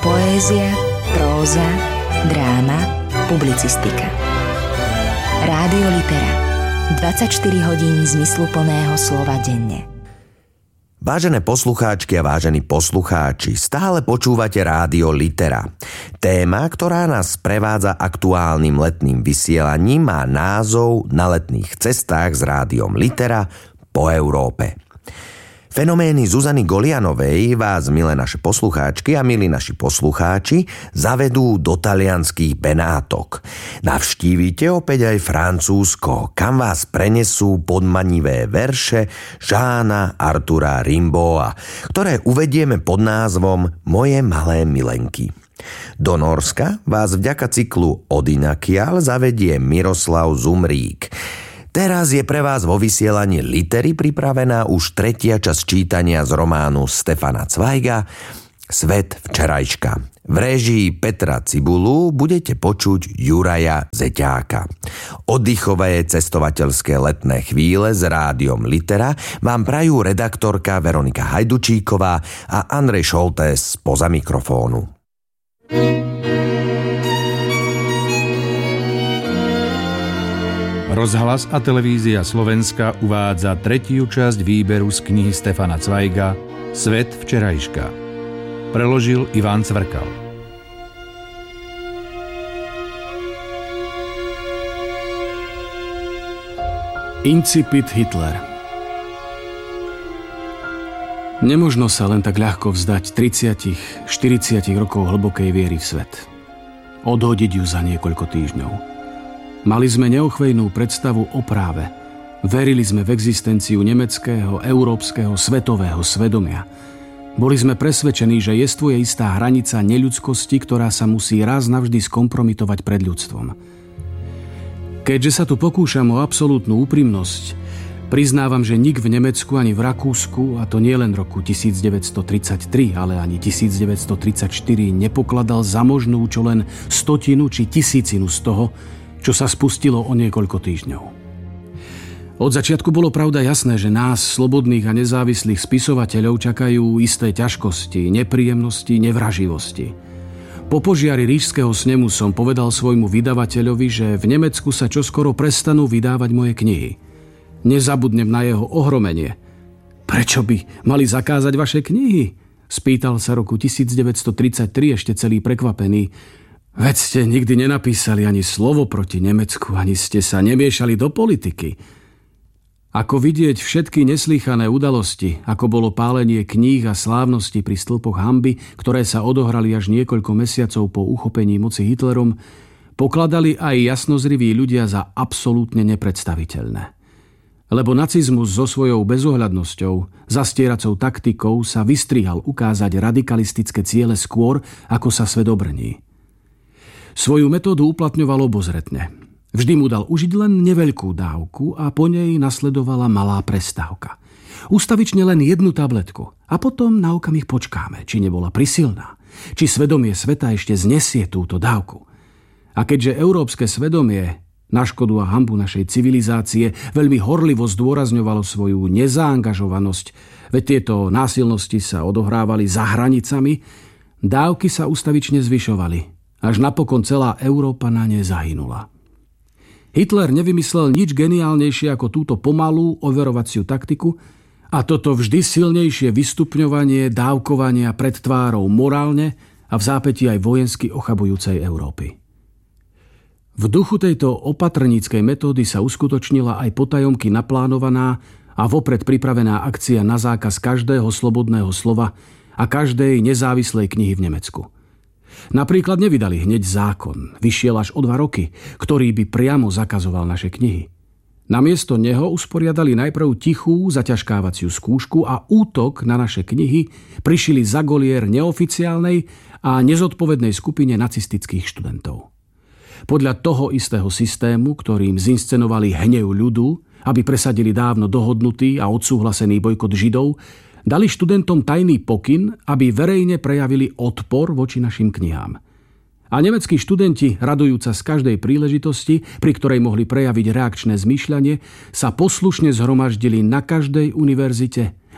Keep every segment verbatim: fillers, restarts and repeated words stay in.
Poézia, próza, dráma, publicistika. Rádio Litera. dvadsaťštyri hodín zmysluplného slova denne. Vážené poslucháčky a vážení poslucháči, stále počúvate Rádio Litera. Téma, ktorá nás prevádza aktuálnym letným vysielaním, má názov Na letných cestách s Rádiom Litera po Európe. Fenomény Zuzany Golianovej vás, milé naše poslucháčky a milí naši poslucháči, zavedú do talianských Benátok. Navštívite opäť aj Francúzsko, kam vás prenesú podmanivé verše Jeana Artura Rimbaua, ktoré uvedieme pod názvom Moje malé milenky. Do Nórska vás vďaka cyklu Odinakiaľ zavedie Miroslav Zumrík. Teraz je pre vás vo vysielaní Litery pripravená už tretia časť čítania z románu Stefana Cveiga Svet včerajška. V réžii Petra Cibulu budete počuť Juraja Zeťáka. Oddychové cestovateľské letné chvíle s Rádiom Litera vám prajú redaktorka Veronika Hajdučíková a Andrej Šoltés spoza mikrofónu. Rozhlas a televízia Slovenska uvádza tretiu časť výberu z knihy Stefana Cveiga Svet včerajška. Preložil Ivan Cvrkal. Incipit Hitler. Nemožno sa len tak ľahko vzdať tridsať štyridsať rokov hlbokej viery v svet. Odhodiť ju za niekoľko týždňov. Mali sme neochvejnú predstavu o práve. Verili sme v existenciu nemeckého, európskeho, svetového svedomia. Boli sme presvedčení, že jestvuje istá hranica neľudskosti, ktorá sa musí raz navždy skompromitovať pred ľudstvom. Keďže sa tu pokúšam o absolútnu úprimnosť, priznávam, že nik v Nemecku ani v Rakúsku, a to nie len roku devätnásťtridsaťtri, ale ani devätnásťtridsaťštyri, nepokladal za možnú čo len stotinu či tisícinu z toho, čo sa spustilo o niekoľko týždňov. Od začiatku bolo pravda jasné, že nás, slobodných a nezávislých spisovateľov, čakajú isté ťažkosti, nepríjemnosti, nevraživosti. Po požiari Ríšskeho snemu som povedal svojmu vydavateľovi, že v Nemecku sa čoskoro prestanú vydávať moje knihy. Nezabudnem na jeho ohromenie. Prečo by mali zakázať vaše knihy? Spýtal sa roku devätnásťtridsaťtri ešte celý prekvapený. Veď ste nikdy nenapísali ani slovo proti Nemecku, ani ste sa nemiešali do politiky. Ako vidieť všetky neslýchané udalosti, ako bolo pálenie kníh a slávnosti pri stĺpoch hanby, ktoré sa odohrali až niekoľko mesiacov po uchopení moci Hitlerom, pokladali aj jasnozriví ľudia za absolútne nepredstaviteľné. Lebo nacizmus so svojou bezohľadnosťou, zastieracou taktikou sa vystrihal ukázať radikalistické ciele skôr, ako sa svet obrní. Svoju metódu uplatňoval obozretne. Vždy mu dal užiť len neveľkú dávku a po nej nasledovala malá prestávka. Ustavične len jednu tabletku a potom na okamih počkáme, či nebola prisilná, či svedomie sveta ešte znesie túto dávku. A keďže európske svedomie na škodu a hanbu našej civilizácie veľmi horlivo zdôrazňovalo svoju nezaangažovanosť, veď tieto násilnosti sa odohrávali za hranicami, dávky sa ustavične zvyšovali. Až napokon celá Európa na ne zahynula. Hitler nevymyslel nič geniálnejšie ako túto pomalú overovaciu taktiku a toto vždy silnejšie vystupňovanie dávkovania pred tvárou morálne a v zápätí aj vojensky ochabujúcej Európy. V duchu tejto opatrníckej metódy sa uskutočnila aj potajomky naplánovaná a vopred pripravená akcia na zákaz každého slobodného slova a každej nezávislej knihy v Nemecku. Napríklad nevydali hneď zákon, vyšiel až o dva roky, ktorý by priamo zakazoval naše knihy. Namiesto neho usporiadali najprv tichú zaťažkávaciu skúšku a útok na naše knihy prišili za golier neoficiálnej a nezodpovednej skupine nacistických študentov. Podľa toho istého systému, ktorým zinscenovali hnev ľudu, aby presadili dávno dohodnutý a odsúhlasený bojkot Židov, dali študentom tajný pokyn, aby verejne prejavili odpor voči našim knihám. A nemeckí študenti, radujúca z každej príležitosti, pri ktorej mohli prejaviť reakčné zmýšľanie, sa poslušne zhromaždili na každej univerzite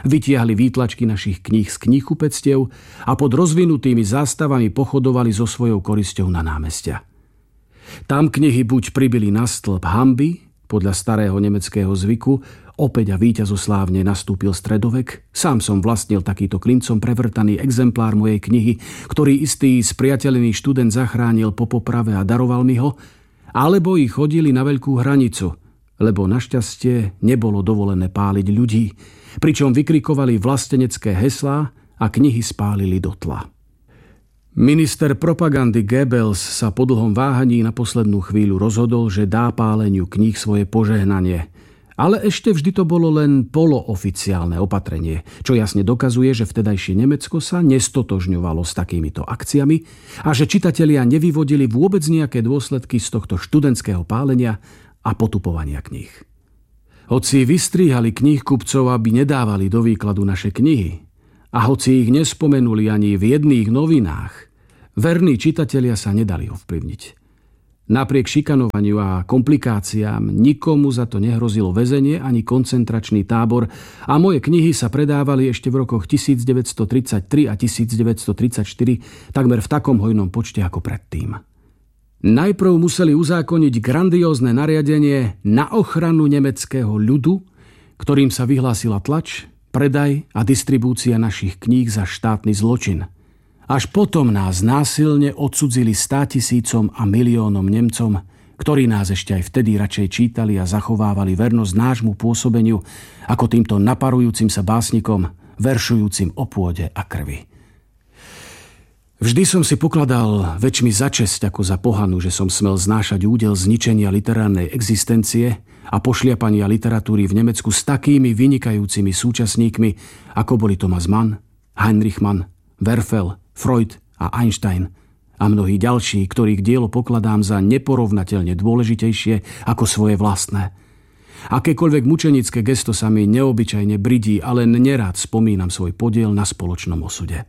vytiahli výtlačky našich kníh z kníhkupectiev a pod rozvinutými zástavami pochodovali so svojou korisťou na námestia. Tam knihy buď pribili na stĺp hanby, podľa starého nemeckého zvyku, opäť a víťazoslávne nastúpil stredovek. Sám som vlastnil takýto klincom prevrtaný exemplár mojej knihy, ktorý istý spriateľený študent zachránil po poprave a daroval mi ho, alebo ich chodili na veľkú hranicu, lebo našťastie nebolo dovolené páliť ľudí, pričom vykrikovali vlastenecké heslá a knihy spálili do tla. Minister propagandy Goebbels sa po dlhom váhaní na poslednú chvíľu rozhodol, že dá páleniu kníh svoje požehnanie. Ale ešte vždy to bolo len polooficiálne opatrenie, čo jasne dokazuje, že vtedajšie Nemecko sa nestotožňovalo s takýmito akciami a že čitatelia nevyvodili vôbec nejaké dôsledky z tohto študentského pálenia a potupovania kníh. Hoci vystríhali knihkupcov, aby nedávali do výkladu naše knihy, a hoci ich nespomenuli ani v jedných novinách, verní čitatelia sa nedali ovplyvniť. Napriek šikanovaniu a komplikáciám nikomu za to nehrozilo väzenie ani koncentračný tábor a moje knihy sa predávali ešte v rokoch devätnásťtridsaťtri a devätnásťtridsaťštyri takmer v takom hojnom počte ako predtým. Najprv museli uzákoniť grandiózne nariadenie na ochranu nemeckého ľudu, ktorým sa vyhlásila tlač, predaj a distribúcia našich kníh za štátny zločin. Až potom nás násilne odcudzili státisícom a miliónom Nemcom, ktorí nás ešte aj vtedy radšej čítali a zachovávali vernosť nášmu pôsobeniu ako týmto naparujúcim sa básnikom, veršujúcim o pôde a krvi. Vždy som si pokladal väčšmi za česť ako za pohanu, že som smel znášať údel zničenia literárnej existencie a pošliapania literatúry v Nemecku s takými vynikajúcimi súčasníkmi, ako boli Thomas Mann, Heinrich Mann, Werfel, Freud a Einstein a mnohí ďalší, ktorých dielo pokladám za neporovnateľne dôležitejšie ako svoje vlastné. Akékoľvek mučenické gesto sa mi neobyčajne bridí, ale nerád spomínam svoj podiel na spoločnom osude.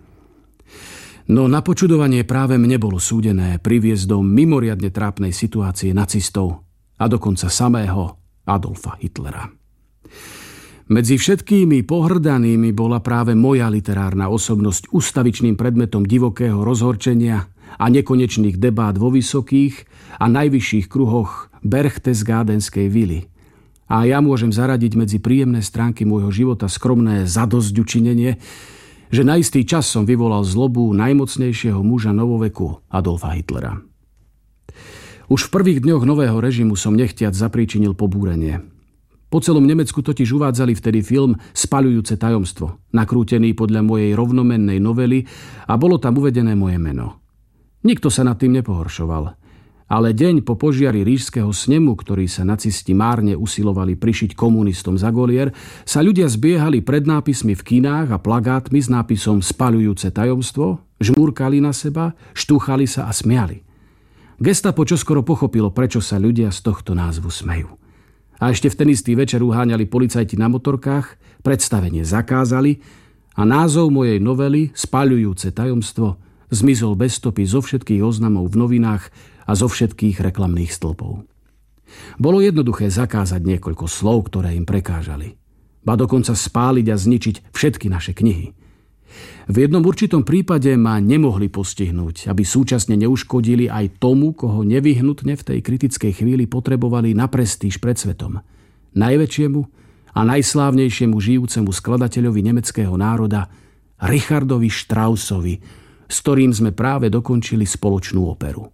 No na počudovanie práve mne bolo súdené priviesť do mimoriadne trápnej situácie nacistov a dokonca samého Adolfa Hitlera. Medzi všetkými pohrdanými bola práve moja literárna osobnosť ustavičným predmetom divokého rozhorčenia a nekonečných debát vo vysokých a najvyšších kruhoch Berchtesgadenskej vily. A ja môžem zaradiť medzi príjemné stránky môjho života skromné zadosťučinenie, že na istý čas som vyvolal zlobu najmocnejšieho muža novoveku Adolfa Hitlera. Už v prvých dňoch nového režimu som nechtiac zapríčinil pobúrenie. Po celom Nemecku totiž uvádzali vtedy film Spaľujúce tajomstvo, nakrútený podľa mojej rovnomennej novely a bolo tam uvedené moje meno. Nikto sa nad tým nepohoršoval. Ale deň po požiari Ríšskeho snemu, ktorý sa nacisti márne usilovali prišiť komunistom za golier, sa ľudia zbiehali pred nápismi v kinách a plagátmi s nápisom Spaľujúce tajomstvo, žmúrkali na seba, štúchali sa a smiali. Gestapo čoskoro pochopilo, prečo sa ľudia z tohto názvu smejú. A ešte v ten istý večer uháňali policajti na motorkách, predstavenie zakázali a názov mojej novely Spaľujúce tajomstvo zmizol bez stopy zo všetkých oznamov v novinách a zo všetkých reklamných stĺpov. Bolo jednoduché zakázať niekoľko slov, ktoré im prekážali. Ba dokonca spáliť a zničiť všetky naše knihy. V jednom určitom prípade ma nemohli postihnúť, aby súčasne neuškodili aj tomu, koho nevyhnutne v tej kritickej chvíli potrebovali na prestíž pred svetom. Najväčšiemu a najslávnejšiemu žijúcemu skladateľovi nemeckého národa, Richardovi Straussovi, s ktorým sme práve dokončili spoločnú operu.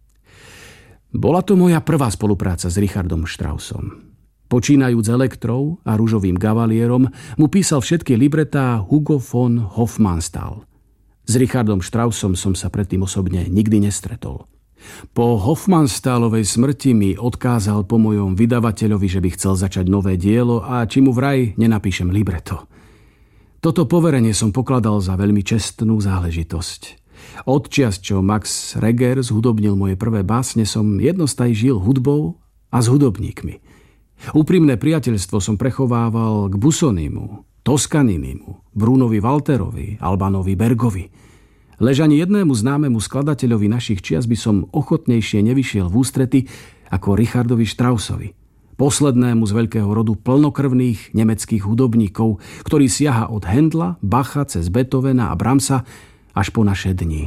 Bola to moja prvá spolupráca s Richardom Straussom. Počínajúc Elektrou a Ružovým gavalierom mu písal všetky libretá Hugo von Hofmannsthal. S Richardom Straussom som sa predtým osobne nikdy nestretol. Po Hofmannsthalovej smrti mi odkázal po mojom vydavateľovi, že by chcel začať nové dielo a či mu vraj nenapíšem libreto. Toto poverenie som pokladal za veľmi čestnú záležitosť. Od čias, čo Max Reger zhudobnil moje prvé básne, som jednostaj žil hudbou a s hudobníkmi. Úprimné priateľstvo som prechovával k Busonimu, Toscaninimu, Brunovi Walterovi, Albanovi Bergovi. Lež ani jednému známemu skladateľovi našich čias by som ochotnejšie nevyšiel v ústrety ako Richardovi Straussovi. poslednému z veľkého rodu plnokrvných nemeckých hudobníkov, ktorý siaha od Händla, Bacha cez Beethovena a Brahmsa až po naše dni.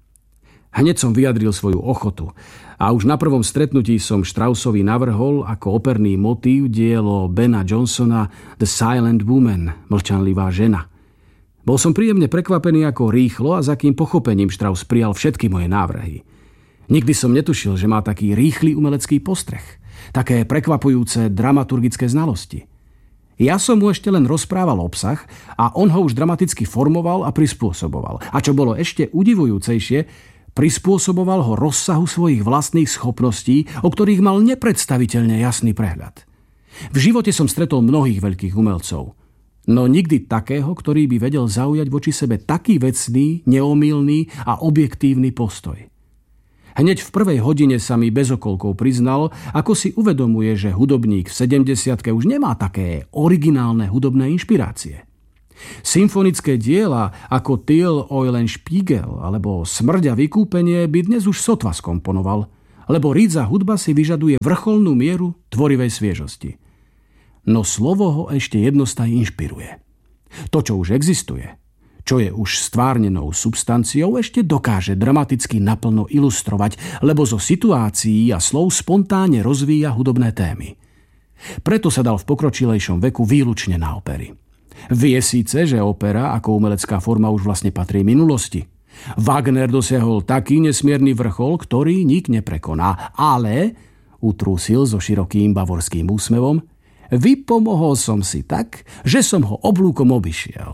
Hneď som vyjadril svoju ochotu a už na prvom stretnutí som Straussovi navrhol ako operný motív dielo Bena Johnsona The Silent Woman, mlčanlivá žena. Bol som príjemne prekvapený, ako rýchlo a za akým pochopením Strauss prijal všetky moje návrhy. Nikdy som netušil, že má taký rýchly umelecký postreh, také prekvapujúce dramaturgické znalosti. Ja som mu ešte len rozprával obsah a on ho už dramaticky formoval a prispôsoboval. A čo bolo ešte udivujúcejšie, prispôsoboval ho rozsahu svojich vlastných schopností, o ktorých mal nepredstaviteľne jasný prehľad. V živote som stretol mnohých veľkých umelcov, no nikdy takého, ktorý by vedel zaujať voči sebe taký vecný, neomylný a objektívny postoj. Hneď v prvej hodine sa mi bez okolkov priznal, ako si uvedomuje, že hudobník v sedemdesiatke už nemá také originálne hudobné inšpirácie. Symfonické diela ako Till, Eulenspiegel alebo Smrť a vykúpenie by dnes už sotva skomponoval, lebo rídza hudba si vyžaduje vrcholnú mieru tvorivej sviežosti. No slovo ho ešte jednostaj inšpiruje. To, čo už existuje, čo je už stvárnenou substanciou, ešte dokáže dramaticky naplno ilustrovať, lebo zo situácií a slov spontánne rozvíja hudobné témy. Preto sa dal v pokročilejšom veku výlučne na opery. Vie síce, že opera ako umelecká forma už vlastne patrí minulosti. Wagner dosiahol taký nesmierny vrchol, ktorý nik neprekoná, ale, utrúsil so širokým bavorským úsmevom, vypomohol som si tak, že som ho oblúkom obišiel.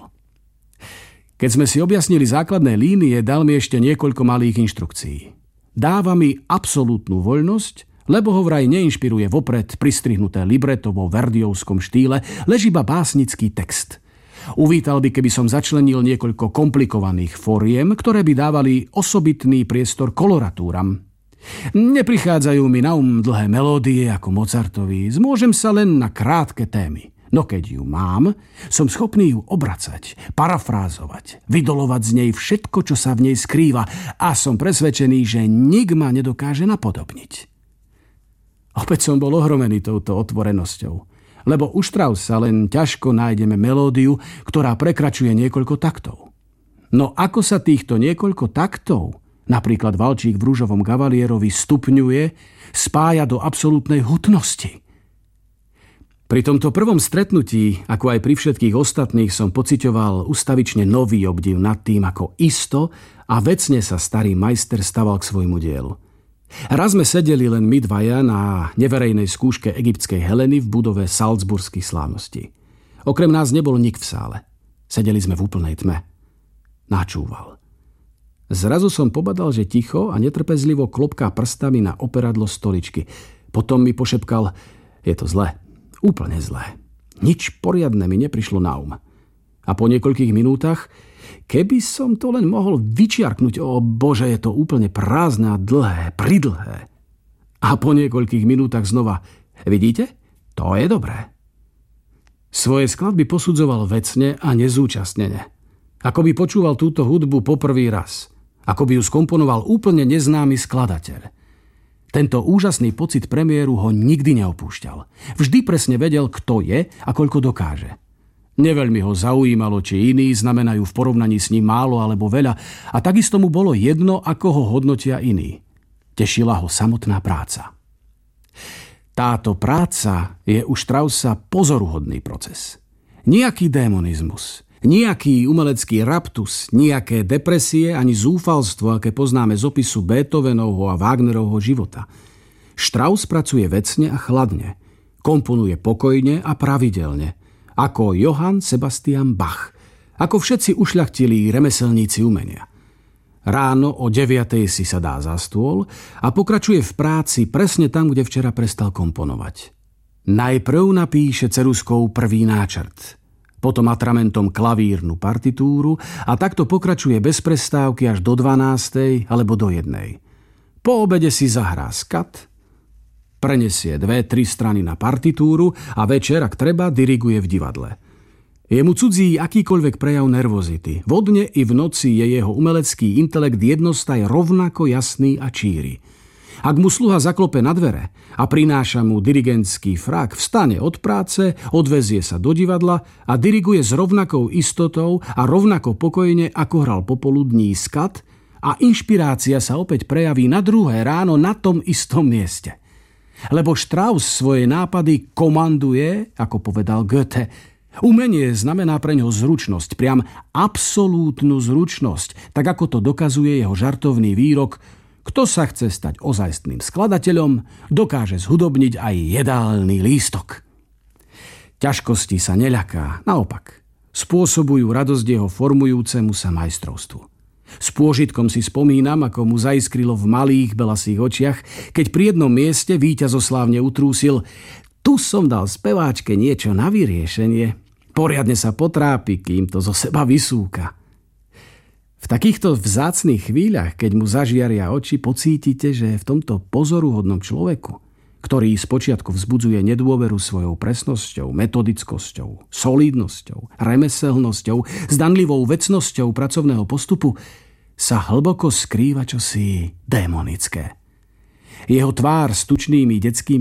Keď sme si objasnili základné línie, dal mi ešte niekoľko malých inštrukcií. Dáva mi absolútnu voľnosť, lebo ho vraj neinšpiruje vopred pristrihnuté libreto vo verdiovskom štýle, lež iba básnický text. Uvítal by, keby som začlenil niekoľko komplikovaných foriem, ktoré by dávali osobitný priestor koloratúram. Neprichádzajú mi na um dlhé melódie ako Mozartovi, zmôžem sa len na krátke témy. No keď ju mám, som schopný ju obracať, parafrázovať, vydolovať z nej všetko, čo sa v nej skrýva a som presvedčený, že nik ma nedokáže napodobniť. Opäť som bol ohromený touto otvorenosťou, lebo u Straussa len ťažko nájdeme melódiu, ktorá prekračuje niekoľko taktov. No ako sa týchto niekoľko taktov, napríklad valčík v Rúžovom kavalierovi, stupňuje, spája do absolútnej hutnosti. Pri tomto prvom stretnutí, ako aj pri všetkých ostatných, som pociťoval ustavične nový obdiv nad tým, ako isto a vecne sa starý majster staval k svojmu dielu. Raz sme sedeli len my dvaja na neverejnej skúške egyptskej Heleny v budove Salzburských slávností. Okrem nás nebol nik v sále. Sedeli sme v úplnej tme. Načúval. Zrazu som pobadal, že ticho a netrpezlivo klopká prstami na operadlo stoličky. Potom mi pošepkal, je to zlé, úplne zlé. Nič poriadne mi neprišlo na um. A po niekoľkých minútach, keby som to len mohol vyčiarknúť, o Bože, je to úplne prázdne a dlhé, pridlhé. A po niekoľkých minútach znova, vidíte? To je dobré. Svoje skladby posudzoval vecne a nezúčastnene. Ako by počúval túto hudbu poprvý raz. Ako by ju skomponoval úplne neznámy skladateľ. Tento úžasný pocit premiéru ho nikdy neopúšťal. Vždy presne vedel, kto je a koľko dokáže. Neveľmi ho zaujímalo, či iní znamenajú v porovnaní s ním málo alebo veľa, a takisto mu bolo jedno, ako ho hodnotia iní. Tešila ho samotná práca. Táto práca je u Straussa pozoruhodný proces. Nijaký démonizmus, nijaký umelecký raptus, nijaké depresie ani zúfalstvo, aké poznáme z opisu Beethovenovho a Wagnerovho života. Strauss pracuje vecne a chladne, komponuje pokojne a pravidelne, ako Johann Sebastian Bach, ako všetci ušľachtilí remeselníci umenia. Ráno o deviatej si sa dá za stôl a pokračuje v práci presne tam, kde včera prestal komponovať. Najprv napíše ceruzkou prvý náčrt, potom atramentom klavírnu partitúru a takto pokračuje bez prestávky až do dvanástej alebo do jednej. Po obede si zahrá skat, prenesie dve, tri strany na partitúru a večer, ak treba, diriguje v divadle. Je mu cudzí akýkoľvek prejav nervozity. Vodne i v noci je jeho umelecký intelekt jednostaj rovnako jasný a číry. Ak mu sluha zaklope na dvere a prináša mu dirigentský frak, vstane od práce, odvezie sa do divadla a diriguje s rovnakou istotou a rovnako pokojne, ako hral popoludní skat, a inšpirácia sa opäť prejaví na druhé ráno na tom istom mieste. Lebo Strauss svoje nápady komanduje, ako povedal Goethe. Umenie znamená pre ňo zručnosť, priam absolútnu zručnosť, tak ako to dokazuje jeho žartovný výrok: kto sa chce stať ozajstným skladateľom, dokáže zhudobniť aj jedálny lístok. Ťažkosti sa neľaká, naopak. Spôsobujú radosť jeho formujúcemu sa majstrovstvu. S pôžitkom si spomínam, ako mu zaiskrilo v malých belasých očiach, keď pri jednom mieste víťazoslávne utrúsil: tu som dal speváčke niečo na vyriešenie. Poriadne sa potrápi, kým to zo seba vysúka. V takýchto vzácnych chvíľach, keď mu zažiaria oči, pocítite, že v tomto pozoruhodnom človeku, ktorý spočiatku vzbudzuje nedôveru svojou presnosťou, metodickosťou, solidnosťou, remeselnosťou, zdanlivou vecnosťou pracovného postupu, sa hlboko skrýva čosi démonické. Jeho tvár s tučnými detskými